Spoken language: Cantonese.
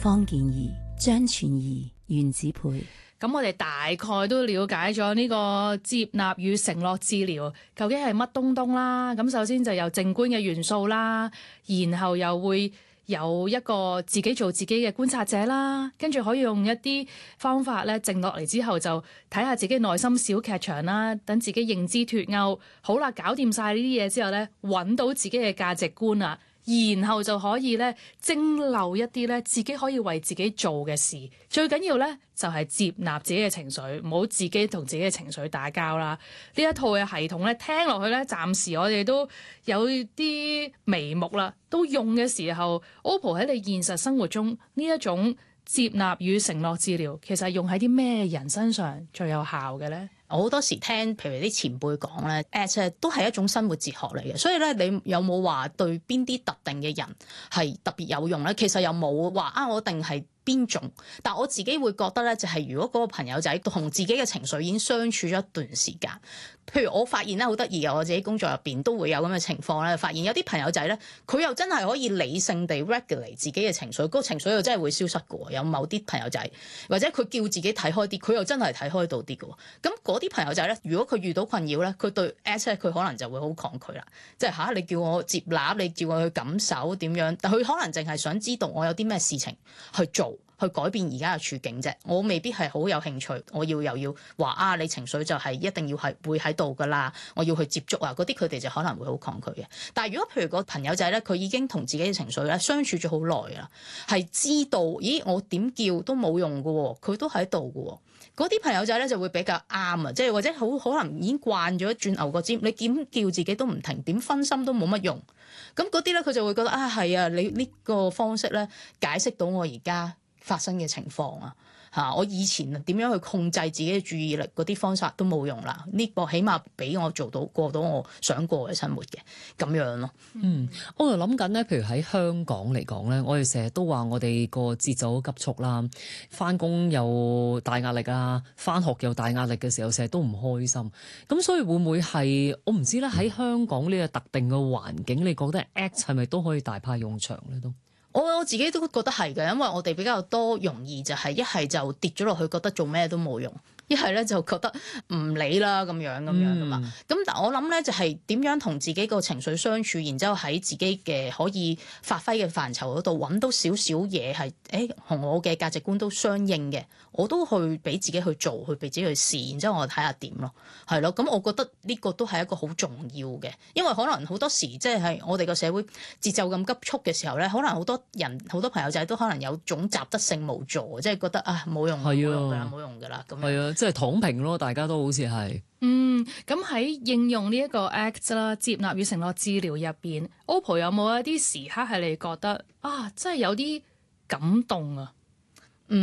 方健儀、張全儀、袁子培。 咁我哋大概都了解咗呢個接納與承諾治療究竟係乜東東啦。咁首先就有靜觀嘅元素啦，然後又會有一個自己做自己嘅觀察者啦，跟住可以用一啲方法咧靜落嚟之後就睇下自己內心小劇場啦，等自己認知脫鈎。好啦，搞掂晒呢啲嘢之後咧，揾到自己嘅價值觀啊，然後就可以咧蒸餾一啲咧自己可以為自己做嘅事。最緊要咧就係接納自己嘅情緒，唔好自己同自己嘅情緒打交啦。呢一套嘅系統咧聽落去咧，暫時我哋都有啲眉目啦。都用嘅時候，OPPO 喺你現實生活中呢一種接納與承諾治療，其實用喺啲咩人身上最有效嘅咧？ 我好多時聽，譬如啲前輩講咧，ACT 都係一種生活哲學嚟嘅。所以咧，你有冇話對邊啲特定嘅人係特別有用咧？其實又冇話啊，我定係邊種。但我自己會覺得咧，就係如果嗰個朋友仔同自己嘅情緒已經相處咗一段時間，譬如我發現咧好得意嘅，我自己工作入邊都會有咁嘅情況咧，發現有啲朋友仔咧，佢又真係可以理性地 regulate 自己嘅情緒，嗰個情緒又真係會消失嘅。有某啲朋友仔，或者佢叫自己睇開啲，佢又真係睇開到啲嘅。咁嗰啲朋友仔咧，如果佢遇到困擾咧，佢對 ACT 佢可能就會好抗拒啦。即係你叫我接納，你叫我去感受點樣，但佢可能淨係想知道我有啲咩事情去做。去改變而家嘅處境啫，我未必係好有興趣。我又要話啊，你情緒就係一定要係會喺度噶啦，我要去接觸啊，嗰啲佢哋就可能會好抗拒嘅。但係如果譬如個朋友仔咧，佢已經同自己嘅情緒咧相處咗好耐啦，係知道，咦，我點叫都冇用噶喎，佢都喺度噶喎。嗰啲朋友仔咧就會比較啱啊，即係或者好可能已經慣咗轉牛角尖，你點叫自己都唔停，點分心都冇乜用。咁嗰啲咧佢就會覺得啊，係啊，你呢個方式咧解釋到我而家發生嘅情況啊，我以前點樣去控制自己嘅注意力嗰啲方法都冇用啦。呢個起碼俾我做到過到我想過嘅生活嘅咁樣咯。 我就諗緊咧，譬如喺香港嚟講咧，我哋成日都話我哋個節奏好急促啦，翻工又大壓力啊，翻學又大壓力嘅時候，成日都唔開心。咁所以會唔會係我唔知咧？喺香港呢個特定嘅環境，你覺得 ACT 係咪都可以大派用場咧？都？ 我自己都覺得係嘅，因為我哋比較多容易就係一係就跌咗落去，覺得做咩都冇用。一係咧就覺得唔理啦咁樣噶嘛，咁但我諗咧就係點樣同自己個情緒相處，然之後喺自己嘅可以發揮嘅範疇嗰度揾到少少嘢係同我嘅價值觀都相應嘅，我都去俾自己去做，去俾自己去試，然之後我睇下點咯，係咯，咁我覺得呢個都係一個好重要嘅，因為可能好多時即係我哋個社會節奏咁急促嘅時候咧，可能好多人好多朋友仔都可能有種習得性無助，即係覺得啊冇用㗎啦，冇用㗎啦咁樣。 即係躺平咯，大家都好似係。 咁喺應用呢一個 ACT 啦，接納與承諾治療入邊，OPPO 有冇一啲時刻係你覺得啊，真係有啲感動啊？